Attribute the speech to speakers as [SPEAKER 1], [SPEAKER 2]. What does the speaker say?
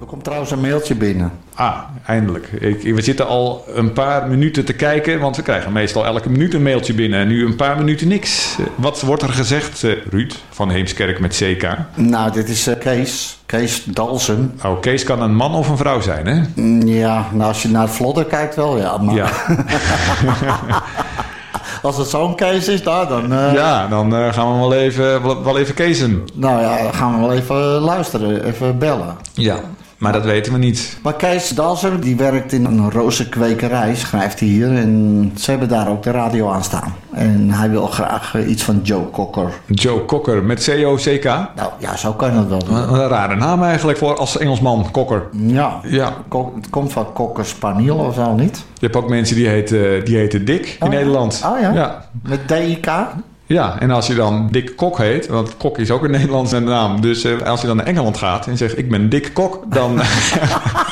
[SPEAKER 1] komt trouwens een mailtje binnen.
[SPEAKER 2] Ah, eindelijk. We zitten al een paar minuten te kijken, want we krijgen meestal elke minuut een mailtje binnen. En nu een paar minuten niks. Wat wordt er gezegd, Ruud, van Heemskerk met CK?
[SPEAKER 1] Nou, dit is Kees. Kees Dalsen.
[SPEAKER 2] Oh, Kees kan een man of een vrouw zijn, hè?
[SPEAKER 1] Ja, nou als je naar het vlodder kijkt wel, ja. Maar...
[SPEAKER 2] Ja.
[SPEAKER 1] Als het zo'n Kees is, dan...
[SPEAKER 2] Ja, dan gaan we wel even Keesen.
[SPEAKER 1] Nou ja, dan gaan we wel even luisteren, even bellen.
[SPEAKER 2] Ja, maar dat weten we niet.
[SPEAKER 1] Maar Kees Dalsen, die werkt in een rozenkwekerij, schrijft hij hier. En ze hebben daar ook de radio aan staan. En hij wil graag iets van Joe Cocker.
[SPEAKER 2] Joe Cocker met C-O-C-K?
[SPEAKER 1] Nou ja, zo kan het wel doen.
[SPEAKER 2] Wat een rare naam eigenlijk voor als Engelsman, Cocker.
[SPEAKER 1] Ja,
[SPEAKER 2] Ja.
[SPEAKER 1] Het komt van Cocker Spaniel of zo niet?
[SPEAKER 2] Je hebt ook mensen die heten Dick in Nederland.
[SPEAKER 1] Oh ja?
[SPEAKER 2] Ja.
[SPEAKER 1] Met D-I-K?
[SPEAKER 2] Ja, en als je dan Dick Kok heet, want Kok is ook een Nederlandse naam. Dus als je dan naar Engeland gaat en zegt ik ben Dick Kok, dan...